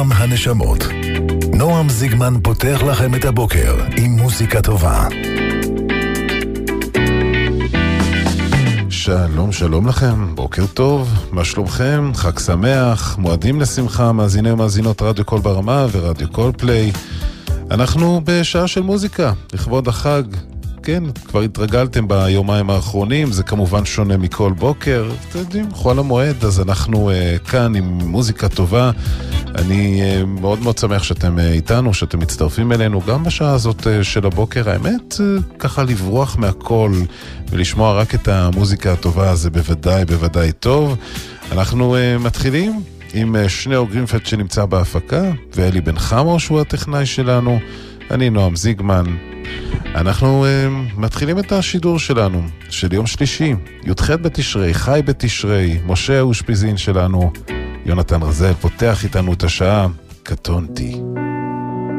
נועם הנשמות. נועם זיגמן פותח לכם את הבוקר עם מוזיקה טובה. שלום, שלום לכם, בוקר טוב, מה שלומכם? חג שמח, מועדים לשמחה, מאזיני ומאזינות רדיו קול ברמה ורדיו קול פליי. אנחנו בשעה של מוזיקה, לכבוד החג. כן, כבר התרגלתם ביומיים האחרונים, זה כמובן שונה מכל בוקר, אתם יודעים, חול המועד, אז אנחנו כאן עם מוזיקה טובה. אני מאוד מאוד שמח שאתם איתנו, שאתם מצטרפים אלינו גם בשעה הזאת של הבוקר. האמת, ככה לברוח מהכל ולשמוע רק את המוזיקה הטובה, זה בוודאי טוב. אנחנו מתחילים עם שניאור גרינפלד שנמצא בהפקה, ואלי בן חמו שהוא הטכנאי שלנו. אני נועם זיגמן. אנחנו מתחילים את השידור שלנו של יום שלישי, י"ח בתשרי, חי בתשרי. משה האושפיזין שלנו, יונתן רזל, פותח איתנו את השעה. קטונתי.